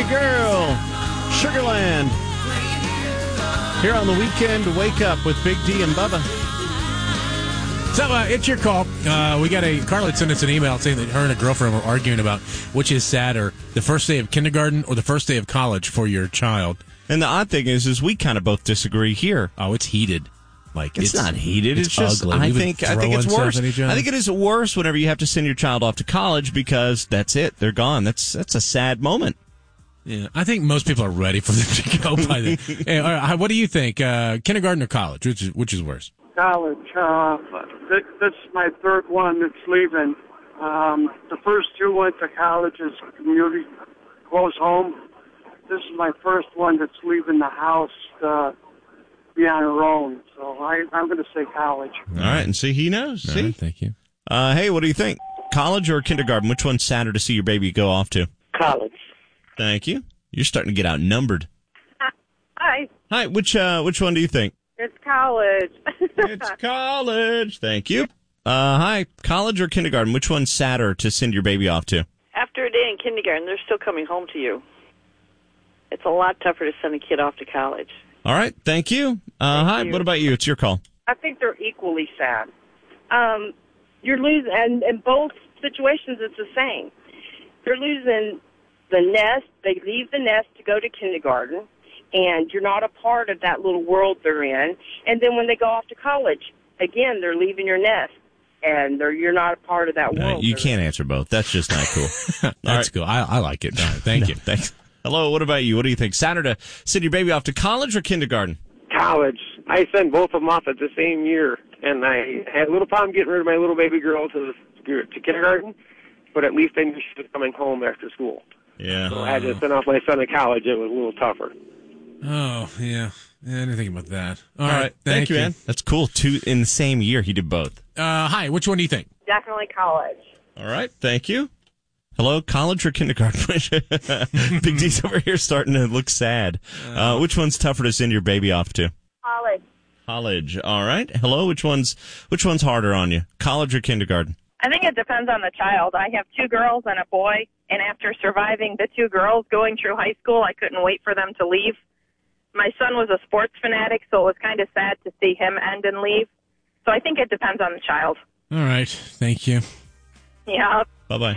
Girl, Sugarland. Here on the weekend, wake up with Big D and Bubba. So it's your call. Carla sent us an email saying that her and a girlfriend were arguing about which is sadder, the first day of kindergarten or the first day of college for your child. And the odd thing is we kind of both disagree here. Oh, it's heated. Like it's not heated. It's just ugly. I think it's worse. I think it is worse whenever you have to send your child off to college because that's it. They're gone. That's a sad moment. Yeah, I think most people are ready for them to go by then. Hey, all right, what do you think? Kindergarten or college? Which is worse? College. This is my third one that's leaving. The first two went to college as community close home. This is my first one that's leaving the house to be on her own. So I'm going to say college. All right, and see, he knows. See? Right, thank you. Hey, what do you think? College or kindergarten? Which one's sadder to see your baby go off to? College. Thank you. You're starting to get outnumbered. Hi. Hi, which one do you think? It's college. It's college. Thank you. Hi, college or kindergarten? Which one's sadder to send your baby off to? After a day in kindergarten, they're still coming home to you. It's a lot tougher to send a kid off to college. All right, thank you. Hi, what about you? It's your call. I think they're equally sad. You're losing, and in both situations, it's the same. You're losing the nest. They leave the nest to go to kindergarten, and you're not a part of that little world they're in. And then when they go off to college, again, they're leaving your nest, and you're not a part of that world. You can't answer both. That's just not cool. That's cool. I like it. Thank you. Thanks. Hello, what about you? What do you think? Saturday, send your baby off to college or kindergarten? College. I sent both of them off at the same year, and I had a little problem getting rid of my little baby girl to kindergarten, but at least I knew she was coming home after school. Yeah. So I had to send off my son to college. It was a little tougher. Oh, yeah. I didn't think about that. All right. Thank you, man. That's cool. Two in the same year, he did both. Hi, which one do you think? Definitely college. All right. Thank you. Hello, college or kindergarten? Big D's over here starting to look sad. Which one's tougher to send your baby off to? College. College. All right. Hello, which one's harder on you? College or kindergarten? I think it depends on the child. I have two girls and a boy, and after surviving the two girls going through high school, I couldn't wait for them to leave. My son was a sports fanatic, so it was kind of sad to see him end and leave. So I think it depends on the child. All right. Thank you. Yeah. Bye-bye.